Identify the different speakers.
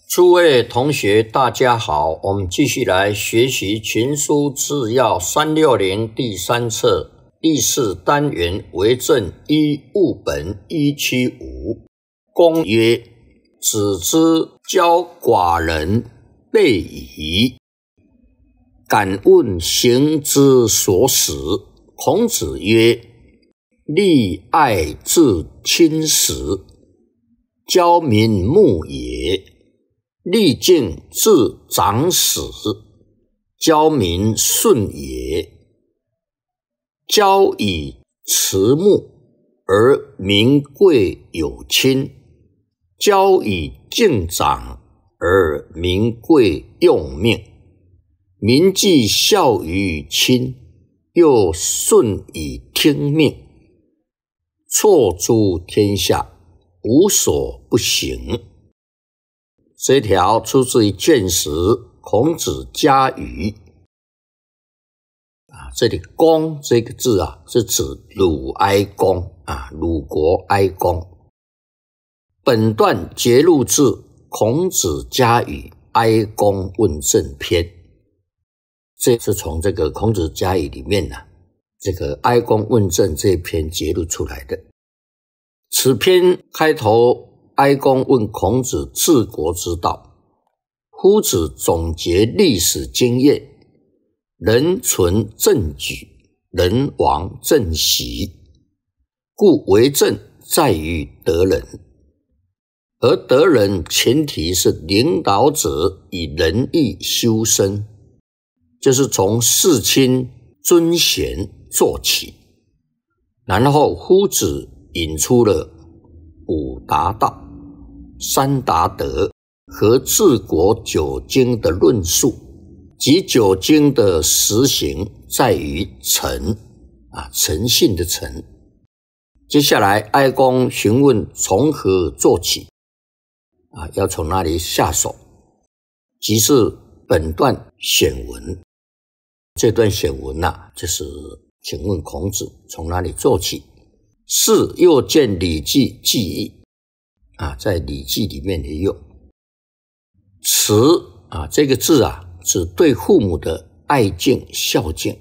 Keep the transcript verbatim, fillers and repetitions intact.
Speaker 1: 诸位同学大家好，我们继续来学习群书治要三六零第三册第四单元为政一务本一七五。公曰：子之教寡人备矣，敢问行之所使？孔子曰：利爱至亲时，教民牧也；利敬至长史，教民顺也。教以慈睦，而民贵有亲；教以敬长，而民贵用命。民既孝于亲，又顺以听命，错诸天下，无所不行。这条出自于《卷十·孔子家语》啊，这里“公”这个字啊，是指鲁哀公啊，鲁国哀公。本段节录自《孔子家语·哀公问政篇》，这是从这个《孔子家语》里面呢、啊，这个哀公问政这一篇节录出来的。此篇开头，哀公问孔子治国之道，夫子总结历史经验，人存政举，人亡政息，故为政在于得人，而得人前提是领导者以仁义修身，就是从事亲尊贤做起。然后夫子引出了五达道、三达德和治国九经的论述，即九经的实行在于诚啊，诚信的诚。接下来哀公询问从何做起啊，要从哪里下手，即是本段选文。这段选文啊，就是请问孔子从哪里做起。是又见《礼记》记忆啊，在《礼记》里面也有。慈啊，这个字啊，指对父母的爱敬孝敬。